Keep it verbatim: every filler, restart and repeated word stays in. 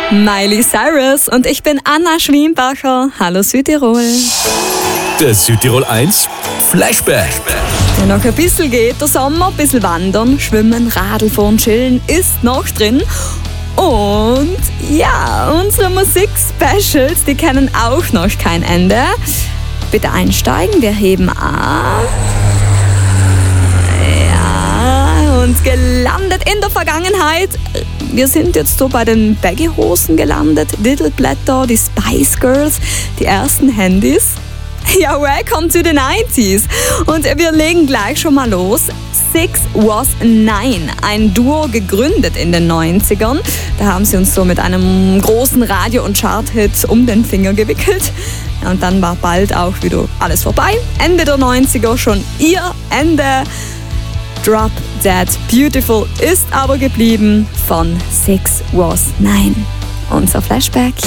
Miley Cyrus und ich bin Anna Schwienbacher. Hallo Südtirol. Der Südtirol eins Flashback. Ja, noch ein bisschen geht der Sommer, ein bisschen wandern, schwimmen, Radl fahren, chillen ist noch drin. Und ja, unsere Musik-Specials, die kennen auch noch kein Ende. Bitte einsteigen, wir heben ab. Ja, und gelandet in der Vergangenheit. Wir sind jetzt so bei den Baggy-Hosen gelandet, Little Blätter, die Spice Girls, die ersten Handys. Ja, welcome to the nineties. Und wir legen gleich schon mal los. Six Was Nine, ein Duo gegründet in den neunzigern. Da haben sie uns so mit einem großen Radio- und Chart-Hit um den Finger gewickelt. Ja, und dann war bald auch wieder alles vorbei. Ende der neunziger, schon ihr Ende. Drop Dead Beautiful ist aber geblieben von Six Was Nine. Unser Flashback.